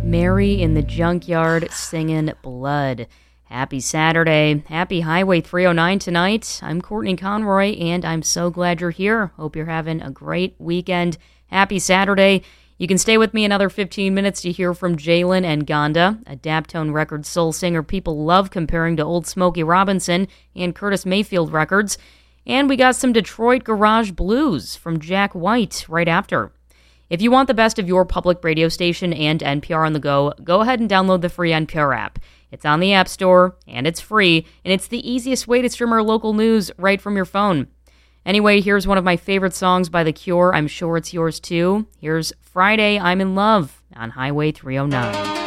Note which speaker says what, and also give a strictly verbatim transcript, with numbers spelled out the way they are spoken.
Speaker 1: Mary in the Junkyard singing Blood. Happy Saturday. Happy Highway three oh nine tonight. I'm Courtney Conroy, and I'm so glad you're here. Hope you're having a great weekend. Happy Saturday. You can stay with me another fifteen minutes to hear from Jalen and Gonda, a Daptone Records soul singer people love comparing to Old Smokey Robinson and Curtis Mayfield records. And we got some Detroit garage blues from Jack White right after. If you want the best of your public radio station and N P R on the go, go ahead and download the free N P R app. It's on the App Store, and it's free, and it's the easiest way to stream our local news right from your phone. Anyway, here's one of my favorite songs by The Cure. I'm sure it's yours too. Here's Friday, I'm in Love on Highway three oh nine.